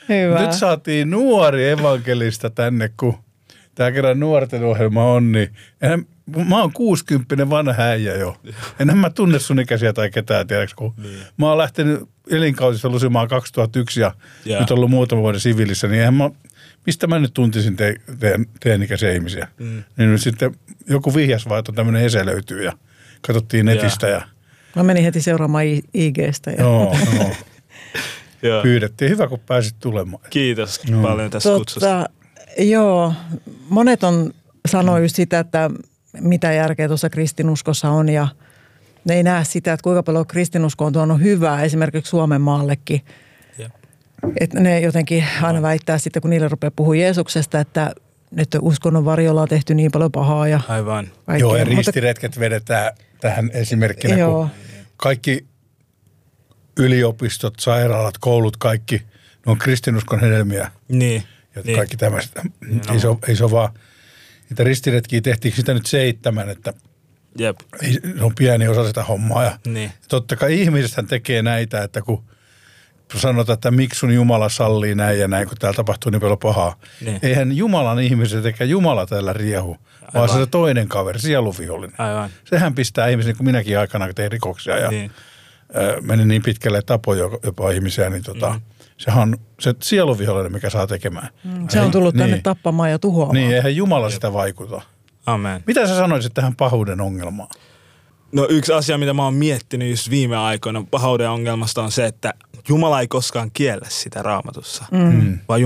Hyvä. Nyt saatiin nuori evankelista tänne, kun tämä kerran nuorten ohjelma on, niin mä oon 60 vanha äijä jo. Enhän mä tunne sun ikäisiä tai ketään, tiedätkö, kun mä oon lähtenyt elinkautista lusimaan 2001 ja nyt ollut muutama vuoden siviilissä, niin mistä mä nyt tuntisin teidän ikäisiä ihmisiä. Niin nyt sitten joku vihjas vaan, että tämmöinen Ese löytyy ja katsottiin netistä ja... Mä menin heti seuraamaan IG:stä. Joo. Pyydettiin. Hyvä, kun pääsit tulemaan. Kiitos paljon tästä kutsusta. Joo, monet sanoo just sitä, että mitä järkeä tuossa kristinuskossa on ja ne ei näe sitä, että kuinka paljon kristinusko on tuonut hyvää esimerkiksi Suomen maallekin. Että ne jotenkin aina väittää sitten, kun niille rupeaa puhua Jeesuksesta, että uskonnon varjolla on tehty niin paljon pahaa ja aivan. Kaikkea. Joo, ja ristiretket vedetään tähän esimerkkinä, kun kaikki yliopistot, sairaalat, koulut, kaikki, ne on kristinuskon hedelmiä. Niin. Ja kaikki tämmöistä. Ei se ole vaan, niitä ristiretkiä tehtiin sitä nyt 7, että se on pieni osa sitä hommaa. Ja totta kai ihmisethän tekee näitä, että kun sanotaan, että miksi sun Jumala sallii näin ja näin, kun täällä tapahtuu niin paljon pahaa. Eihän Jumalan ihmiset eikä Jumala täällä riehu, vaan se toinen kaveri, sieluvihollinen. Aivan. Sehän pistää ihmisiä, niin kuin minäkin aikana tein rikoksia ja meni niin pitkälle, että tapoi jopa ihmisiä, niin sehän on se sieluvihollinen, mikä saa tekemään. Se on tullut tänne tappamaan ja tuhoamaan. Niin, eihän Jumala sitä vaikuta. Amen. Mitä sä sanoisit tähän pahuuden ongelmaan? No yksi asia, mitä mä oon miettinyt just viime aikoina pahuuden ongelmasta on se, että Jumala ei koskaan kiellä sitä Raamatussa, vaan